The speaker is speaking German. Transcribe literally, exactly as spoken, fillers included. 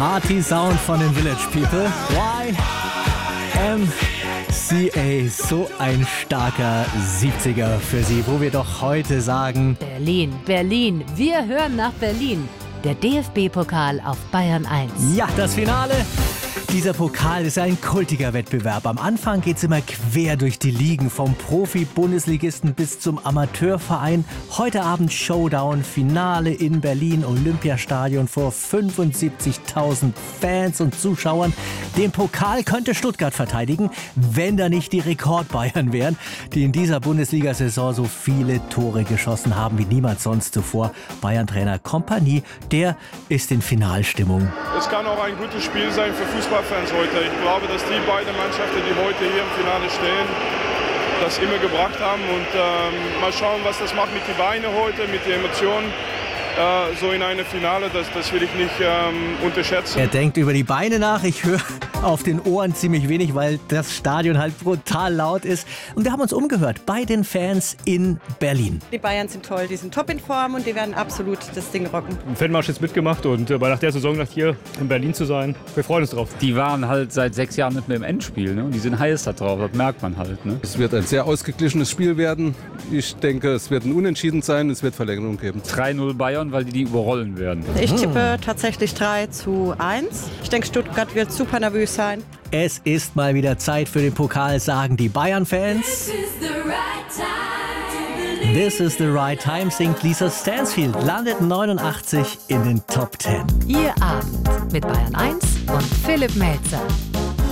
Party-Sound von den Village People. Y M C A, so ein starker siebziger für sie, wo wir doch heute sagen: Berlin, Berlin, wir hören nach Berlin. Der D F B-Pokal auf Bayern eins. Ja, das Finale. Dieser Pokal ist ein kultiger Wettbewerb. Am Anfang geht es immer quer durch die Ligen, vom Profi-Bundesligisten bis zum Amateurverein. Heute Abend Showdown, Finale in Berlin, Olympiastadion vor fünfundsiebzigtausend Fans und Zuschauern. Den Pokal könnte Stuttgart verteidigen, wenn da nicht die Rekord-Bayern wären, die in dieser Bundesliga-Saison so viele Tore geschossen haben wie niemand sonst zuvor. Bayern-Trainer Kompanie, der ist in Finalstimmung. Es kann auch ein gutes Spiel sein für Fußballfans heute. Ich glaube, dass die beiden Mannschaften, die heute hier im Finale stehen, das immer gebracht haben. Und ähm, mal schauen, was das macht mit den Beinen heute, mit den Emotionen. Äh, so in einem Finale, das, das will ich nicht ähm, unterschätzen. Er denkt über die Beine nach. Ich höre auf den Ohren ziemlich wenig, weil das Stadion halt brutal laut ist. Und wir haben uns umgehört bei den Fans in Berlin. Die Bayern sind toll, die sind top in Form und die werden absolut das Ding rocken. Im Fanmarsch jetzt mitgemacht und äh, nach der Saison nach hier in Berlin zu sein, wir freuen uns drauf. Die waren halt seit sechs Jahren nicht mehr im Endspiel, ne? Und die sind heiß da drauf, das merkt man halt. Ne? Es wird ein sehr ausgeglichenes Spiel werden. Ich denke, es wird ein Unentschieden sein, es wird Verlängerung geben. drei null Bayern, weil die die überrollen werden. Ich tippe tatsächlich drei zu eins. Ich denke, Stuttgart wird super nervös sein. Es ist mal wieder Zeit für den Pokal, sagen die Bayern-Fans. This is the right time, singt Lisa Stansfield, landet neunundachtzig in den Top zehn. Ihr Abend mit Bayern eins und Philipp Melzer.